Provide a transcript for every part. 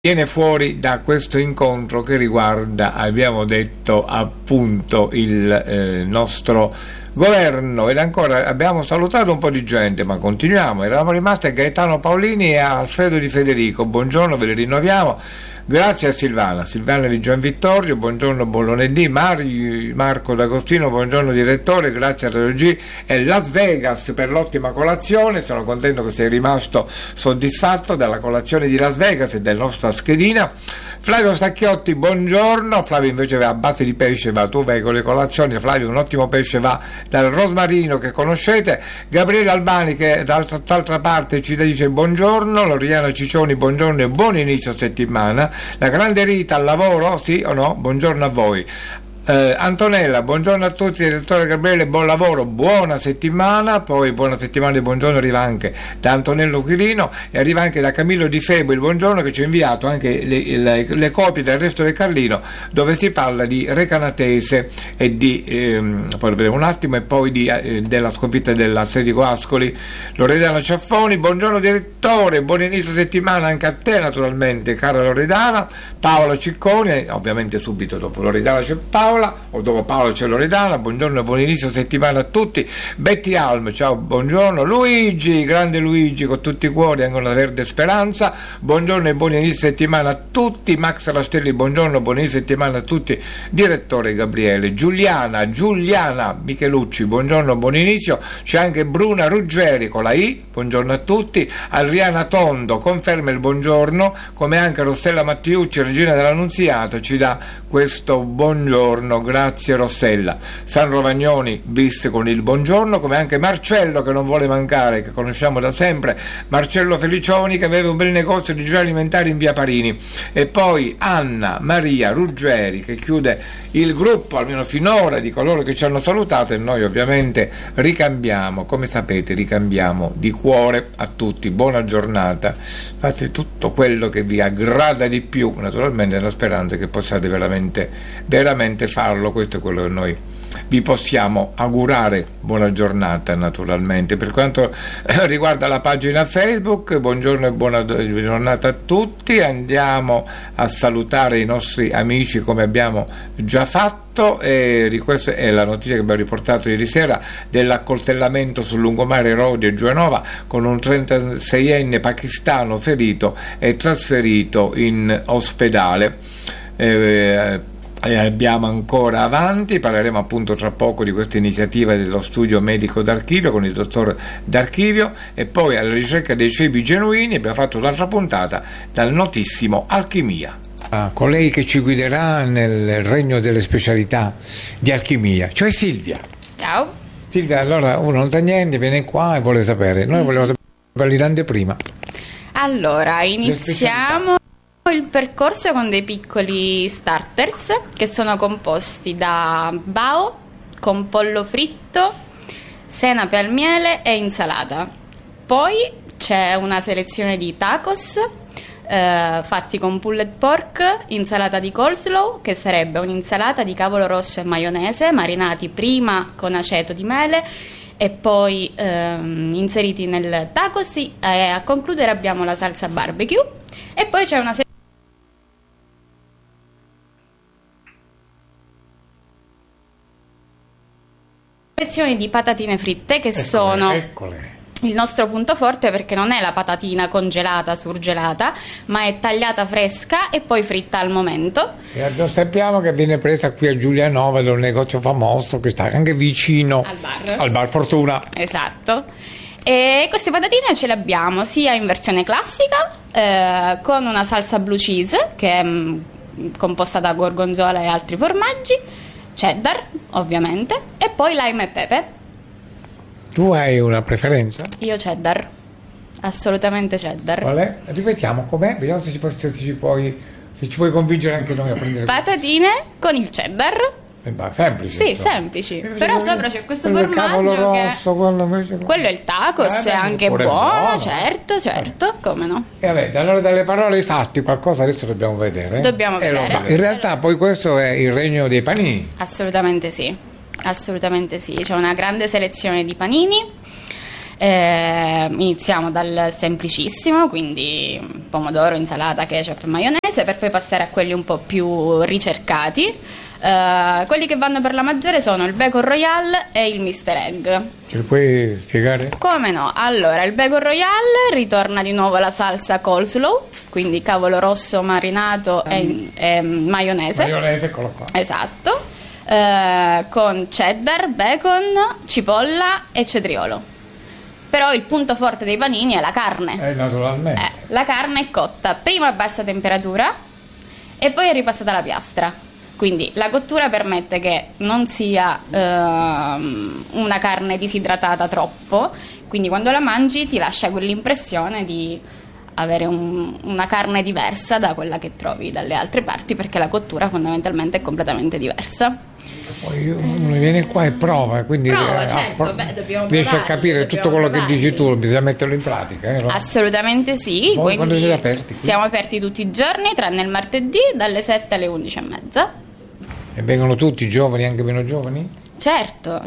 Viene fuori da questo incontro che riguarda, abbiamo detto, appunto il nostro governo. Ed ancora abbiamo salutato un po' di gente, ma continuiamo. Eravamo rimasti a Gaetano Paolini e a Alfredo Di Federico. Buongiorno, ve li rinnoviamo. Grazie a Silvana di Gian Vittorio, buongiorno, buon lunedì. Marco D'Agostino, buongiorno direttore, grazie a Radio G e Las Vegas per l'ottima colazione. Sono contento che sei rimasto soddisfatto della colazione di Las Vegas e della nostra schedina. Flavio Stacchiotti, buongiorno. Flavio invece va a base di pesce, tu vai con le colazioni. Flavio, un ottimo pesce va dal Rosmarino che conoscete. Gabriele Albani che d'altra parte ci dice buongiorno. Loriana Ciccioni, buongiorno e buon inizio settimana. La grande Rita al lavoro, sì o no? Buongiorno a voi. Antonella, buongiorno a tutti, direttore Gabriele, buon lavoro, buona settimana. Poi buona settimana e buongiorno arriva anche da Antonello Quirino e arriva anche da Camillo Di Febo il buongiorno, che ci ha inviato anche le copie del Resto del Carlino, dove si parla di Recanatese e di poi vedremo un attimo, e poi della sconfitta dell'Atletico Ascoli. Loredana Ciaffoni, buongiorno direttore, buon inizio settimana anche a te naturalmente cara Loredana. Paola Cicconi, ovviamente subito dopo Loredana c'è Paola, o dopo Paolo c'è Loredana, buongiorno e buon inizio settimana a tutti. Betty Alm, ciao, buongiorno. Luigi, grande Luigi con tutti i cuori, anche una verde speranza, buongiorno e buon inizio settimana a tutti. Max Rastelli, buongiorno, buon inizio settimana a tutti. Direttore Gabriele. Giuliana Michelucci, buongiorno, buon inizio. C'è anche Bruna Ruggeri con la I, buongiorno a tutti. Adriana Tondo conferma il buongiorno, come anche Rossella Mattiucci, regina dell'Annunziata, ci dà questo buongiorno. Grazie Rossella. San Rovagnoni bis con il buongiorno, come anche Marcello che non vuole mancare, che conosciamo da sempre, Marcello Felicioni che aveva un bel negozio di gioielli alimentari in via Parini, e poi Anna Maria Ruggeri che chiude il gruppo, almeno finora, di coloro che ci hanno salutato. E noi ovviamente ricambiamo, come sapete, ricambiamo di cuore a tutti. Buona giornata, fate tutto quello che vi aggrada di più, naturalmente nella speranza che possiate veramente farlo. Questo è quello che noi vi possiamo augurare. Buona giornata naturalmente. Per quanto riguarda la pagina Facebook, buongiorno e buona giornata a tutti. Andiamo a salutare i nostri amici come abbiamo già fatto, e questa è la notizia che abbiamo riportato ieri sera dell'accoltellamento sul lungomare Rodi e Giuanova, con un 36enne pakistano ferito e trasferito in ospedale. E abbiamo ancora avanti, parleremo appunto tra poco di questa iniziativa dello studio medico d'archivio con il dottor D'Archivio, e poi alla ricerca dei cibi genuini abbiamo fatto l'altra puntata dal notissimo Alchimia. Colei che ci guiderà nel regno delle specialità di alchimia, cioè Silvia. Ciao. Silvia, allora uno non sa niente, viene qua e vuole sapere. Noi volevamo sapere l'anteprima. Allora, iniziamo il percorso con dei piccoli starters che sono composti da bao con pollo fritto, senape al miele e insalata. Poi c'è una selezione di tacos fatti con pulled pork, insalata di coleslaw, che sarebbe un'insalata di cavolo rosso e maionese marinati prima con aceto di mele e poi inseriti nel tacos, e a concludere abbiamo la salsa barbecue. E poi c'è una selezione di patatine fritte che sono il nostro punto forte, perché non è la patatina congelata, surgelata, ma è tagliata fresca e poi fritta al momento. E sappiamo che viene presa qui a Giulianova, da un negozio famoso che sta anche vicino al bar Fortuna. Esatto. E queste patatine ce le abbiamo sia in versione classica con una salsa blue cheese che è composta da gorgonzola e altri formaggi, cheddar ovviamente, e poi lime e pepe. Tu hai una preferenza? Io cheddar, assolutamente cheddar. Qual è? Ripetiamo com'è, vediamo se ci puoi convincere anche noi a prendere patatine con il cheddar. Semplici. Sì, semplici. Però sopra c'è questo formaggio rosso, quello è il tacos, è anche buono, certo, come no. E vabbè, allora dalle parole ai fatti qualcosa adesso dobbiamo vedere. Dobbiamo vedere. In realtà poi questo è il regno dei panini. Assolutamente sì, c'è una grande selezione di panini. Iniziamo dal semplicissimo, quindi pomodoro, insalata, ketchup e maionese, per poi passare a quelli un po' più ricercati. Quelli che vanno per la maggiore sono il bacon royale e il Mr. Egg. Ce li puoi spiegare? Come no? Allora, il bacon royale ritorna di nuovo la salsa coleslaw, quindi cavolo rosso marinato e maionese. Maionese, eccolo qua. Esatto. Con cheddar, bacon, cipolla e cetriolo. Però il punto forte dei panini è la carne. Naturalmente. La carne è cotta prima a bassa temperatura e poi è ripassata alla piastra. Quindi la cottura permette che non sia una carne disidratata troppo, quindi quando la mangi ti lascia quell'impressione di avere una carne diversa da quella che trovi dalle altre parti, perché la cottura fondamentalmente è completamente diversa. Poi uno viene qua e prova, quindi certo, riesce a capire tutto quello che dici tu, bisogna metterlo in pratica. No? Assolutamente sì. Voi quando siete aperti? Siamo aperti tutti i giorni, tranne il martedì, dalle 7 alle 11:30. E vengono tutti, giovani, anche meno giovani? Certo.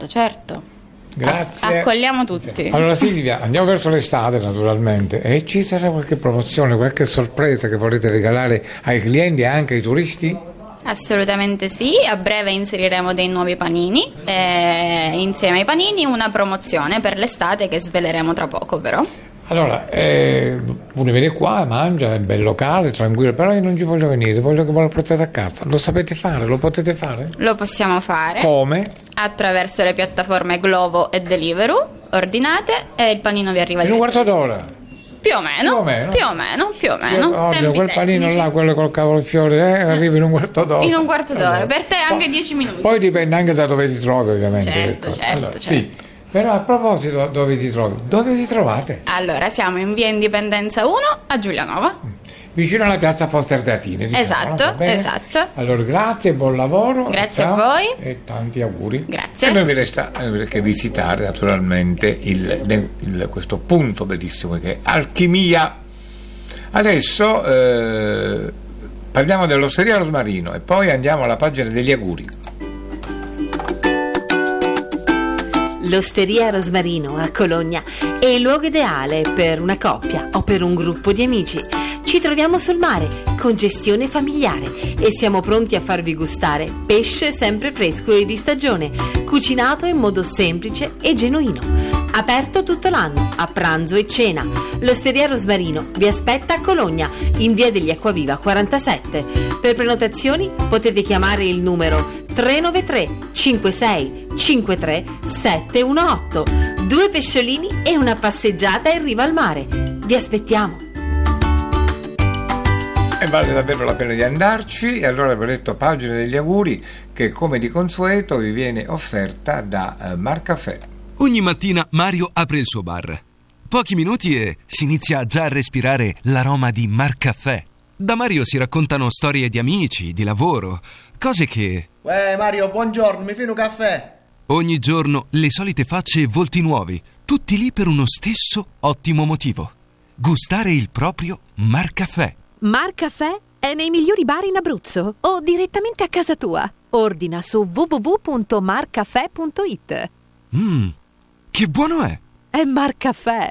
Grazie. Accogliamo tutti. Allora Silvia, andiamo verso l'estate naturalmente, e ci sarà qualche promozione, qualche sorpresa che volete regalare ai clienti e anche ai turisti? Assolutamente sì, a breve inseriremo dei nuovi panini e insieme ai panini una promozione per l'estate che sveleremo tra poco però. Allora, uno viene qua, mangia, è bel locale, tranquillo, però io non ci voglio venire, voglio che me lo portate a casa. Lo sapete fare? Lo potete fare? Lo possiamo fare. Come? Attraverso le piattaforme Glovo e Deliveroo, ordinate e il panino vi arriva in un quarto d'ora? Più o meno. Oddio, quel panino là, quello col cavolfiore, arriva in un quarto d'ora. In un quarto d'ora, per te anche 10 minuti. Poi dipende anche da dove ti trovi, ovviamente. Certo. Sì. Però a proposito, dove ti trovi? Dove vi trovate? Allora, siamo in via Indipendenza 1 a Giulianova. Vicino alla piazza Foster Deatini, diciamo, esatto. Allora grazie, buon lavoro. Grazie a voi. E tanti auguri. Grazie. E noi vi resta che visitare naturalmente questo punto bellissimo che è Alchimia. Adesso parliamo dell'Osteria Rosmarino e poi andiamo alla pagina degli auguri. L'Osteria Rosmarino a Cologna è il luogo ideale per una coppia o per un gruppo di amici. Ci troviamo sul mare con gestione familiare e siamo pronti a farvi gustare pesce sempre fresco e di stagione, cucinato in modo semplice e genuino. Aperto tutto l'anno, a pranzo e cena. L'Osteria Rosmarino vi aspetta a Cologna, in via degli Acquaviva 47. Per prenotazioni potete chiamare il numero 393 56 53 718. 2 pesciolini e una passeggiata in riva al mare. Vi aspettiamo. E vale davvero la pena di andarci. E allora vi ho detto pagina degli auguri che come di consueto vi viene offerta da Marcaffè. Ogni mattina Mario apre il suo bar. Pochi minuti e si inizia già a respirare l'aroma di Marcaffè. Da Mario si raccontano storie di amici, di lavoro, cose che... Mario, buongiorno, mi fai un caffè? Ogni giorno le solite facce e volti nuovi, tutti lì per uno stesso ottimo motivo. Gustare il proprio Marcaffè. Marcaffè è nei migliori bar in Abruzzo o direttamente a casa tua. Ordina su www.marcaffè.it. Che buono è! È Marcaffè.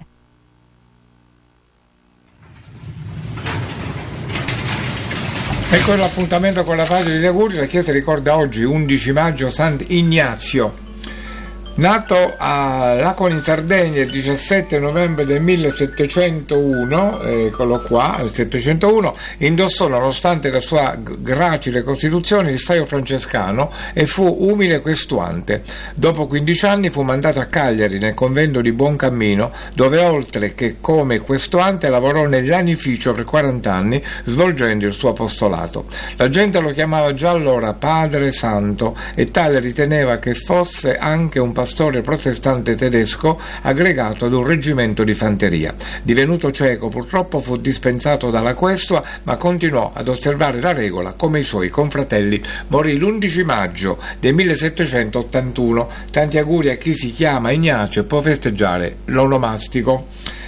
Ecco l'appuntamento con la pagina degli auguri. La Chiesa ricorda oggi 11 maggio Sant'Ignazio, nato a Laconi in Sardegna il 17 novembre del 1701, eccolo qua, il 701, indossò nonostante la sua gracile costituzione il saio francescano e fu umile questuante. Dopo 15 anni fu mandato a Cagliari nel convento di Buoncammino, dove oltre che come questuante lavorò nel lanificio per 40 anni svolgendo il suo apostolato. La gente lo chiamava già allora Padre Santo e tale riteneva che fosse anche un pastore protestante tedesco aggregato ad un reggimento di fanteria. Divenuto cieco, purtroppo fu dispensato dalla questua, ma continuò ad osservare la regola come i suoi confratelli. Morì l'11 maggio del 1781. Tanti auguri a chi si chiama Ignazio e può festeggiare l'onomastico.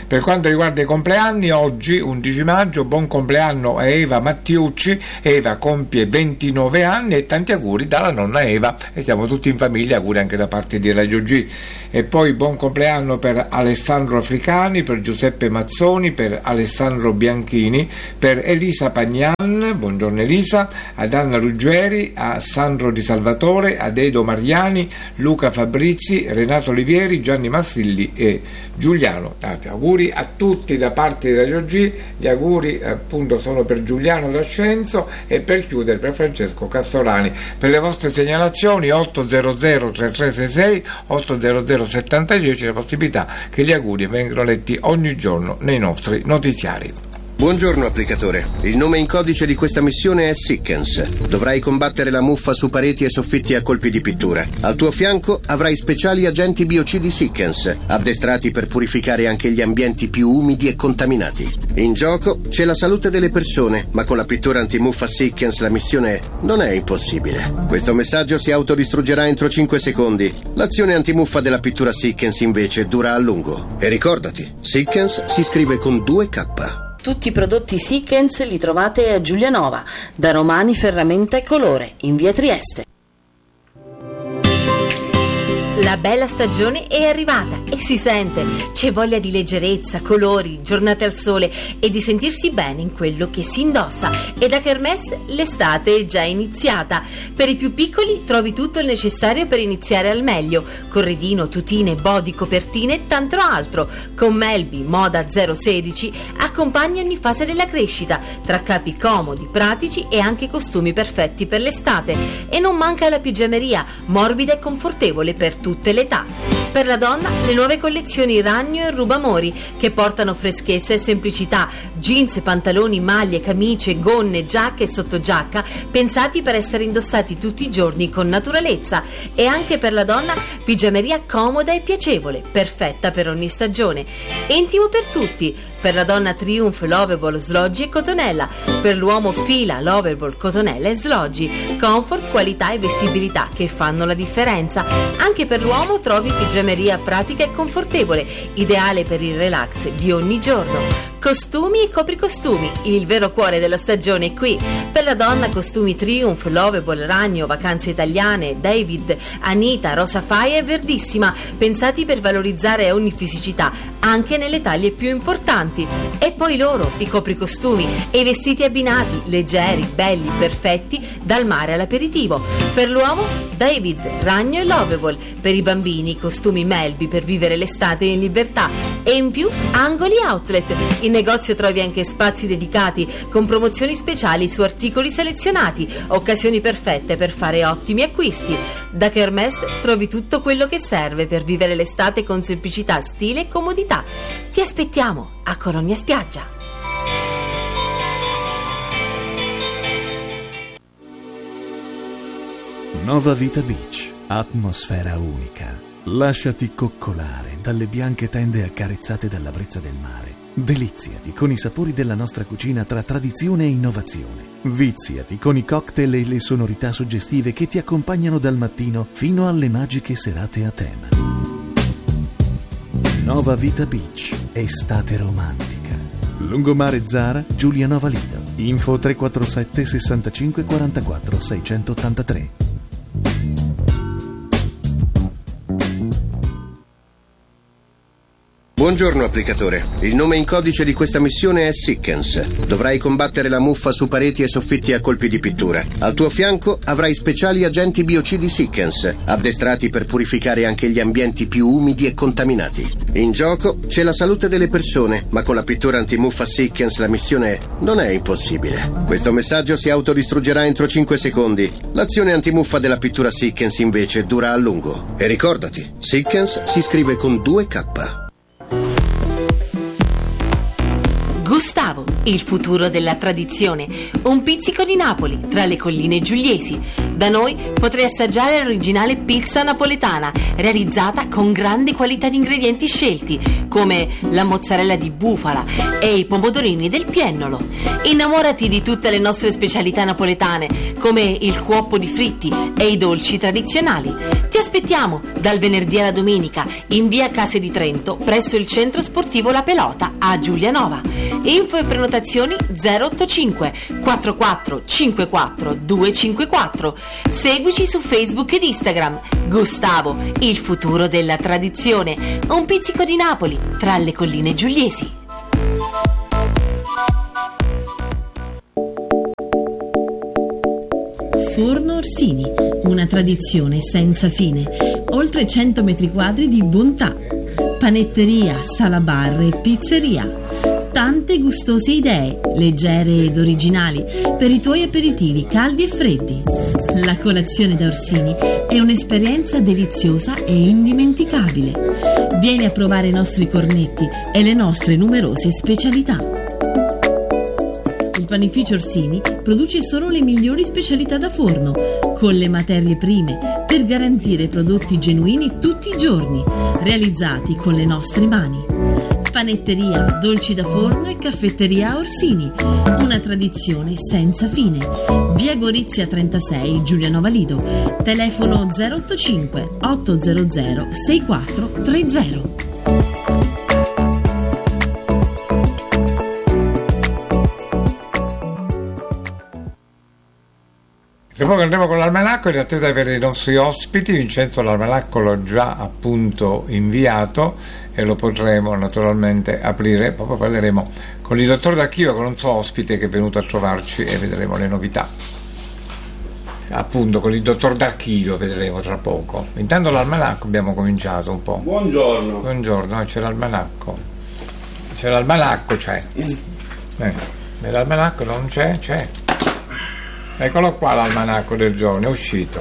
Per quanto riguarda i compleanni, oggi 11 maggio, buon compleanno a Eva Mattiucci. Eva compie 29 anni e tanti auguri dalla nonna Eva, e siamo tutti in famiglia, auguri anche da parte di Radio G. E poi buon compleanno per Alessandro Africani, per Giuseppe Mazzoni, per Alessandro Bianchini, per Elisa Pagnan, buongiorno Elisa, ad Anna Ruggeri, a Sandro Di Salvatore, ad Edo Mariani, Luca Fabrizi, Renato Olivieri, Gianni Massilli e Giuliano. Auguri a tutti da parte di Radio G. Gli auguri appunto sono per Giuliano D'Ascenzo e per chiudere per Francesco Castorani. Per le vostre segnalazioni 800 3366 800 7010 c'è la possibilità che gli auguri vengano letti ogni giorno nei nostri notiziari. Buongiorno applicatore, il nome in codice di questa missione è Sickens. Dovrai combattere la muffa su pareti e soffitti a colpi di pittura. Al tuo fianco avrai speciali agenti biocidi Sickens, addestrati per purificare anche gli ambienti più umidi e contaminati. In gioco c'è la salute delle persone, ma con la pittura antimuffa Sickens la missione non è impossibile. Questo messaggio si autodistruggerà entro 5 secondi. L'azione antimuffa della pittura Sickens invece dura a lungo. E ricordati, Sickens si scrive con 2K. Tutti i prodotti Sickens li trovate a Giulianova, da Romani Ferramenta e Colore, in via Trieste. La bella stagione è arrivata e si sente. C'è voglia di leggerezza, colori, giornate al sole e di sentirsi bene in quello che si indossa. E da Kermesse l'estate è già iniziata. Per i più piccoli trovi tutto il necessario per iniziare al meglio: corredino, tutine, body, copertine e tanto altro. Con Melby Moda 016 accompagni ogni fase della crescita, tra capi comodi, pratici e anche costumi perfetti per l'estate. E non manca la pigiameria, morbida e confortevole per tutte le età. Per la donna le nuove collezioni Ragno e Rubamori, che portano freschezza e semplicità, jeans, pantaloni, maglie, camicie, gonne, giacche e sottogiacca pensati per essere indossati tutti i giorni con naturalezza. E anche per la donna pigiameria comoda e piacevole, perfetta per ogni stagione. Intimo per tutti. Per la donna Triumph, Lovable, Sloggi e Cotonella. Per l'uomo Fila, Lovable, Cotonella e Sloggi. Comfort, qualità e vestibilità che fanno la differenza. Anche per l'uomo trovi pigiameria pratica e confortevole, ideale per il relax di ogni giorno. Costumi e copricostumi, il vero cuore della stagione è qui. Per la donna costumi Triumph, Lovable, Ragno, Vacanze Italiane, David, Anita, Rosa Faia e Verdissima, pensati per valorizzare ogni fisicità, anche nelle taglie più importanti. E poi loro, i copricostumi e i vestiti abbinati, leggeri, belli, perfetti, dal mare all'aperitivo. Per l'uomo, David, Ragno e Lovable. Per i bambini, costumi Melby per vivere l'estate in libertà. E in più, angoli outlet. In negozio trovi anche spazi dedicati con promozioni speciali su articoli selezionati, occasioni perfette per fare ottimi acquisti. Da Kermesse trovi tutto quello che serve per vivere l'estate con semplicità, stile e comodità. Ti aspettiamo a Colonia Spiaggia. Nova Vita Beach, atmosfera unica. Lasciati coccolare dalle bianche tende accarezzate dalla brezza del mare. Deliziati con i sapori della nostra cucina tra tradizione e innovazione. Viziati con i cocktail e le sonorità suggestive che ti accompagnano dal mattino fino alle magiche serate a tema. Nova Vita Beach, estate romantica. Lungomare Zara, Giulianova Lido. Info 347 65 44 683. Buongiorno applicatore, il nome in codice di questa missione è Sickens. Dovrai combattere la muffa su pareti e soffitti a colpi di pittura. Al tuo fianco avrai speciali agenti biocidi Sickens, addestrati per purificare anche gli ambienti più umidi e contaminati. In gioco c'è la salute delle persone, ma con la pittura antimuffa Sickens la missione non è impossibile. Questo messaggio si autodistruggerà entro 5 secondi. L'azione antimuffa della pittura Sickens invece dura a lungo. E ricordati, Sickens si scrive con 2K. Gustavo, il futuro della tradizione. Un pizzico di Napoli, tra le colline giuliesi. Da noi potrai assaggiare l'originale pizza napoletana, realizzata con grande qualità di ingredienti scelti, come la mozzarella di bufala e i pomodorini del Piennolo. Innamorati di tutte le nostre specialità napoletane, come il cuoppo di fritti e i dolci tradizionali. Ti aspettiamo dal venerdì alla domenica in via Case di Trento presso il centro sportivo La Pelota a Giulianova. Info e prenotazioni 085 44 54 254. Seguici su Facebook ed Instagram. Gustavo, il futuro della tradizione. Un pizzico di Napoli tra le colline giuliesi. Forno Orsini, una tradizione senza fine, oltre 100 metri quadri di bontà, panetteria, sala bar e pizzeria, tante gustose idee, leggere ed originali, per i tuoi aperitivi caldi e freddi. La colazione da Orsini è un'esperienza deliziosa e indimenticabile. Vieni a provare i nostri cornetti e le nostre numerose specialità. Il panificio Orsini produce solo le migliori specialità da forno, con le materie prime, per garantire prodotti genuini tutti i giorni, realizzati con le nostre mani. Panetteria, dolci da forno e caffetteria Orsini, una tradizione senza fine. Via Gorizia 36, Giulianova Lido, telefono 085 800 6430. E poi andremo con l'almanacco in attesa per i nostri ospiti. Vincenzo l'almanacco l'ho già appunto inviato e lo potremo naturalmente aprire. Poi parleremo con il dottor D'Archivio, con un suo ospite che è venuto a trovarci, e vedremo le novità. Appunto con il dottor D'Archivio vedremo tra poco. Intanto l'almanacco abbiamo cominciato un po'. Buongiorno. Buongiorno, c'è l'almanacco. C'è l'almanacco, c'è. Nell'almanacco non c'è? C'è. Eccolo qua l'almanacco del giorno, è uscito.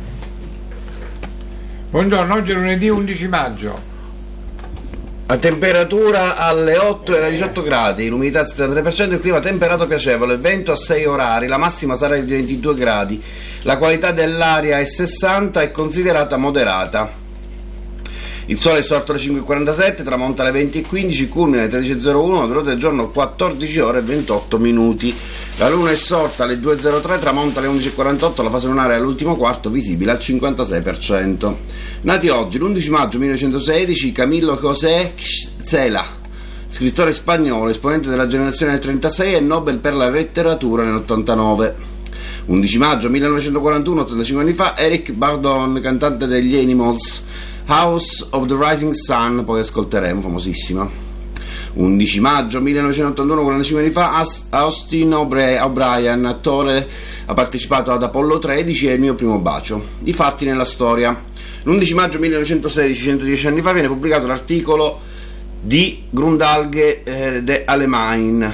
Buongiorno, oggi è lunedì 11 maggio. La temperatura alle 8 era 18 gradi, l'umidità al 73%, il clima temperato piacevole, vento a 6 orari, la massima sarà di 22 gradi, la qualità dell'aria è 60 e considerata moderata. Il sole è sorto alle 5.47, tramonta alle 20.15, culmina alle 13.01, la durata del giorno 14 ore e 28 minuti. La luna è sorta alle 2.03, tramonta alle 11.48, la fase lunare è all'ultimo quarto, visibile al 56%. Nati oggi, l'11 maggio 1916, Camilo José Cela, scrittore spagnolo, esponente della generazione del 36 e Nobel per la letteratura nell'89. 11 maggio 1941, 85 anni fa, Eric Burdon, cantante degli Animals, House of the Rising Sun, poi ascolteremo, famosissima. 11 maggio 1981, 45 anni fa, Austin O'Brien, attore, ha partecipato ad Apollo 13 e Il mio primo bacio. I fatti nella storia. L'11 maggio 1916, 110 anni fa, viene pubblicato l'articolo di Grundlage de Allemagne,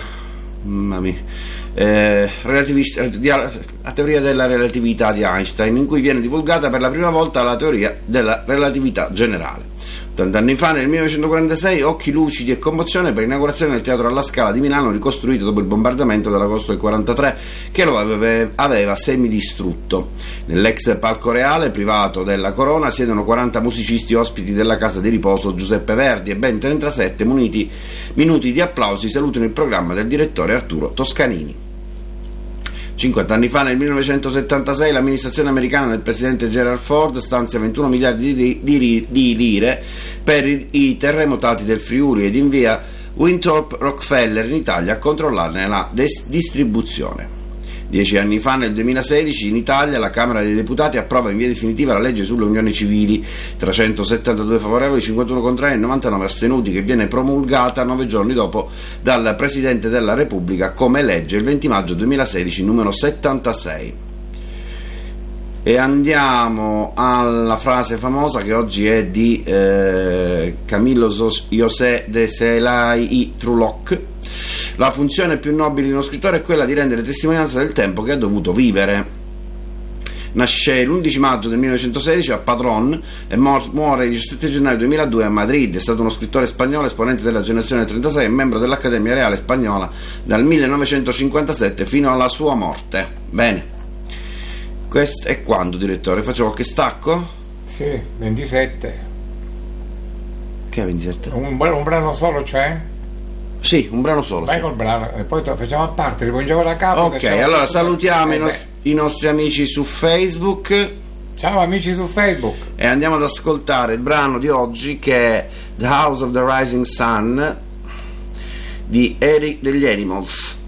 la teoria della relatività di Einstein, in cui viene divulgata per la prima volta la teoria della relatività generale. 80 anni fa, nel 1946, occhi lucidi e commozione per l'inaugurazione del Teatro alla Scala di Milano, ricostruito dopo il bombardamento dell'agosto del 43 che lo aveva semidistrutto. Nell'ex palco reale privato della Corona siedono 40 musicisti ospiti della casa di riposo Giuseppe Verdi e ben 37 minuti di applausi salutano il programma del direttore Arturo Toscanini. 50 anni fa, nel 1976, l'amministrazione americana del presidente Gerald Ford stanzia 21 miliardi di lire per i terremotati del Friuli ed invia Winthrop Rockefeller in Italia a controllarne la distribuzione. 10 anni fa, nel 2016, in Italia la Camera dei Deputati approva in via definitiva la legge sulle unioni civili, 372 favorevoli, 51 contrari e 99 astenuti, che viene promulgata 9 giorni dopo dal Presidente della Repubblica come legge il 20 maggio 2016, numero 76. E andiamo alla frase famosa che oggi è di Camilo José de Celay Truloc. La funzione più nobile di uno scrittore è quella di rendere testimonianza del tempo che ha dovuto vivere. Nasce l'11 maggio del 1916 a Padrón e muore il 17 gennaio 2002 a Madrid. È stato uno scrittore spagnolo, esponente della generazione 36 e membro dell'Accademia Reale Spagnola dal 1957 fino alla sua morte. Bene, questo è quando, direttore? Faccio qualche stacco? Sì, 27. Che è 27? Un brano solo c'è? Sì, un brano solo. Vai col brano e poi facciamo a parte, ricominciamo da capo. Ok, allora salutiamo i nostri amici su Facebook. Ciao amici su Facebook. e andiamo ad ascoltare il brano di oggi, che è The House of the Rising Sun di Eric degli Animals.